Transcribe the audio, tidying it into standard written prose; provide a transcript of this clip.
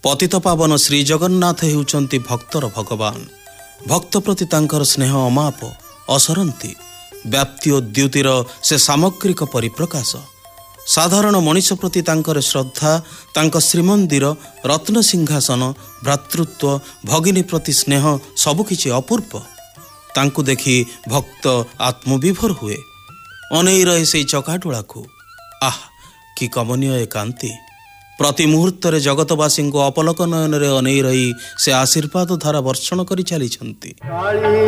पतित पावन श्री जगन्नाथ हेउचंती भक्तर भगवान। भक्त प्रति तांकर स्नेह अमाप असरंती व्याप्ति और द्युतिर से सामग्रिक परिप्रकाश। साधारण मनीष प्रति तांकर श्रद्धा, तांक श्रीमंदिर, रत्न सिंहासन, भ्रातृत्व, भगिनी प्रति स्नेह सबकिछि अपूर्व। तांकु देखि भक्त आत्मविभोर हुए, अनेई रहे से चकाडोला को। आह कि कमनीय एकांती। प्रति मुहूर्त जगतवासी को अपलक नयन अनेई रही से आशीर्वाद धारा वर्षण कर चली।